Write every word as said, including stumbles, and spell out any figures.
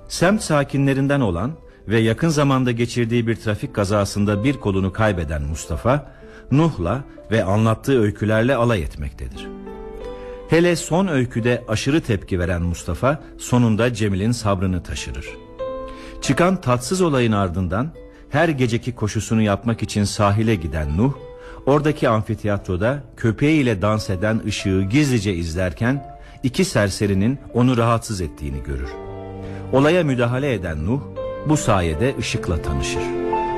Semt sakinlerinden olan ve yakın zamanda geçirdiği bir trafik kazasında bir kolunu kaybeden Mustafa, Nuh'la ve anlattığı öykülerle alay etmektedir. Hele son öyküde aşırı tepki veren Mustafa sonunda Cemil'in sabrını taşırır. Çıkan tatsız olayın ardından her geceki koşusunu yapmak için sahile giden Nuh, oradaki amfiteyatroda köpeğiyle dans eden Işık'ı gizlice izlerken iki serserinin onu rahatsız ettiğini görür. Olaya müdahale eden Nuh bu sayede Işık'la tanışır.